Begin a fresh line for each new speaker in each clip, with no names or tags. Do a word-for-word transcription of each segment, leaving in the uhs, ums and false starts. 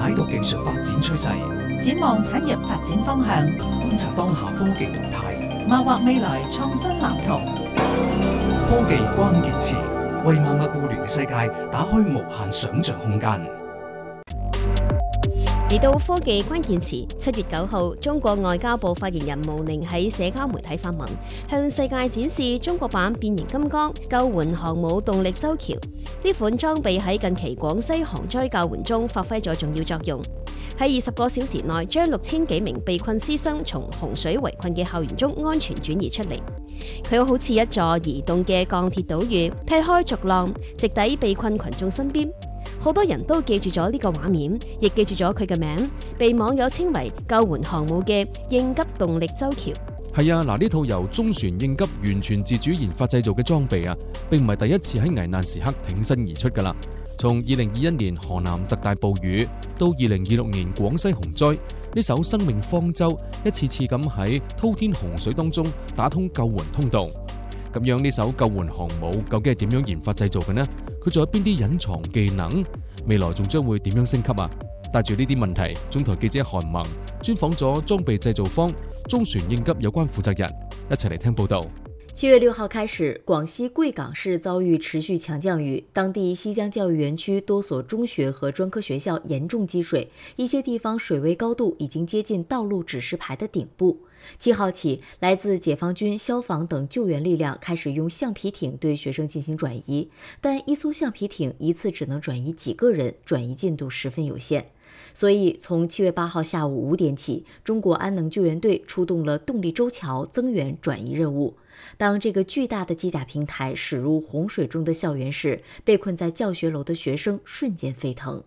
解讀技術發展趨勢，
展望產業發展方向，
觀察當下科技動態，
謀劃未來創新藍圖。
科技關鍵詞，為萬物互聯嘅世界打開無限想像空間。
嚟到科技關鍵詞，七月九號，中國外交部發言人毛寧喺社交媒體發文，向世界展示中國版變形金剛救援航母動力舟橋。呢款裝備喺近期廣西洪災救援中發揮咗重要作用，喺二十個小時內將六千幾名被困師生從洪水圍困嘅校園中安全轉移出嚟。佢好似一座移動嘅鋼鐵島嶼，劈開逐浪，直抵被困群眾身邊。好多人都記住咗呢個畫面，亦記住咗佢嘅名，被網友稱為救援航母嘅應急動力舟橋。
係啊，嗱，呢套由中船應急完全自主研發製造嘅裝備啊，並唔係第一次喺危難時刻挺身而出㗎啦。從二零二一年河南特大暴雨到二零二六年廣西洪災，呢艘生命方舟一次次咁喺滔天洪水當中打通救援通道。咁樣呢艘救援航母究竟係點樣研發製造嘅呢？佢仲有邊啲隱藏技能？未來仲將會點樣升級啊？帶住呢啲問題，中台記者韓萌專訪咗裝備製造方中船應急有關負責人，一齊嚟聽報道。
七月六號開始，廣西貴港市遭遇持續強降雨，當地西江教育園區多所中學和專科學校嚴重積水，一些地方水位高度已經接近道路指示牌的頂部。七號起，來自解放軍、消防等救援力量開始用橡皮艇對學生進行轉移，但一艘橡皮艇一次只能轉移幾個人，轉移進度十分有限。所以，從七月八號下午五點起，中國安能救援隊出動了動力舟橋增援轉移任務。當這個巨大的機甲平台駛入洪水中的校園時，被困在教學樓的學生瞬間沸騰。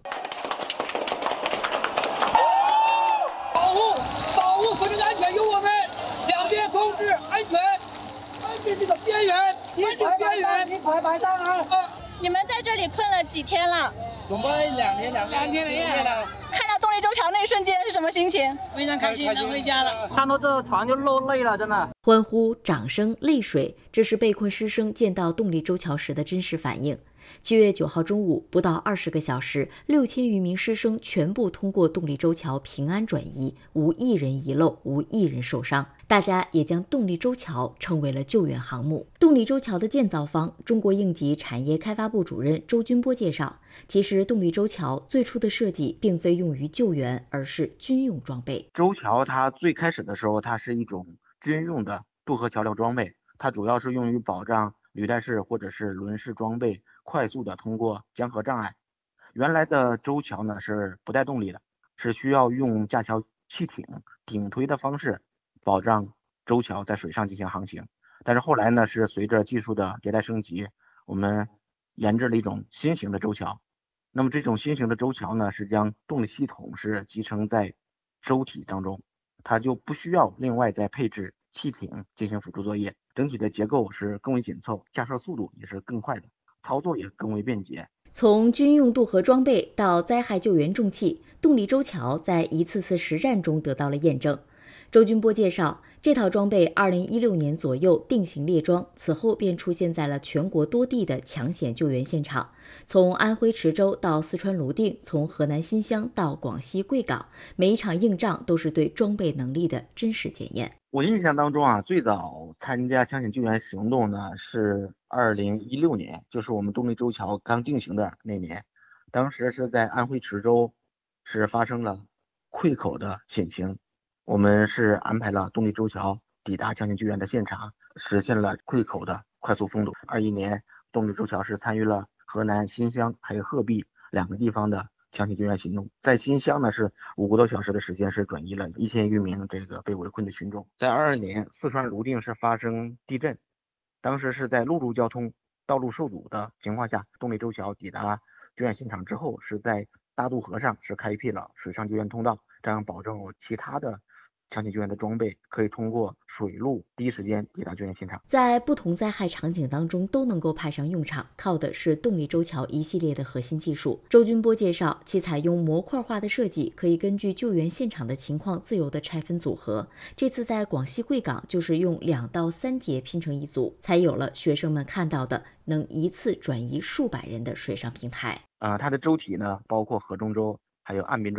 保護保護生命安全由我們兩邊控制安全，安全這個邊緣，安全邊緣，你快擺上啊！
你們在這裡困了幾天了？
準備兩天兩兩天兩夜了。
看到動力舟橋那一瞬間是什麼心情？非常開心能回家了。
看到這船就落淚了，真的。
歡呼、掌聲、淚水，這是被困師生見到動力舟橋時的真實反應。七月九號中午，不到二十個小時，六千餘名師生全部通過動力舟橋平安轉移，無一人遺漏，無一人受傷。大家也將動力舟橋稱為了救援航母。動力舟橋的建造方，中國應急產業開發部主任周軍波介紹，其實動力舟橋最初的設計並非用於救援，而是軍用裝備。
舟橋它最開始的時候，它是一種軍用的渡河橋樑裝備，它主要是用於保障履帶式或者是輪式裝備快速的通過江河障礙。原來的舟橋呢是不帶動力的，是需要用架橋氣艇頂推的方式保障舟橋在水上進行航行。但是後來呢是隨着技術的迭代升級，我們研製了一種新型的舟橋。那麼這種新型的舟橋呢是將動力系統是集成在舟體當中，它就不需要另外再配置氣艇進行輔助作業，整體的結構是更為緊湊，架設速度也是更快的，操作也更為便捷。
從軍用渡河裝備到災害救援重器，動力舟橋在一次次實戰中得到了驗證。周軍波介紹，這套裝備二零一六年左右定型列裝，此後便出現在了全國多地的搶險救援現場，從安徽池州到四川瀘定，從河南新鄉到廣西貴港，每一場硬仗都是對裝備能力的真實檢驗。
我印象當中啊，最早參加搶險救援行動呢是二零一六年，就是我們動力舟橋剛定型的那年，當時是在安徽池州，是發生了潰口的險情。我們是安排了動力舟橋抵達搶險救援的現場，實現了潰口的快速封堵。二一年，動力舟橋是參與了河南新鄉還有鶴壁兩個地方的搶險救援行動。在新鄉呢，是五個多小時的時間是轉移了一千餘名這個被圍困的群眾。在二二年，四川瀘定是發生地震，當時是在陸路交通道路受阻的情況下，動力舟橋抵達救援現場之後，是在大渡河上是開闢了水上救援通道，這樣保證其他的搶險救援的裝備可以通過水路第一時間抵達救援現場，
在不同災害場景當中都能夠派上用場，靠的是動力舟橋一系列的核心技術。周軍波介紹，其採用模塊化的設計，可以根據救援現場的情況自由的拆分組合。這次在廣西貴港就是用兩到三節拼成一組，才有了學生們看到的能一次轉移數百人的水上平台。
啊、呃，它的舟體呢，包括河中舟，還有岸邊舟。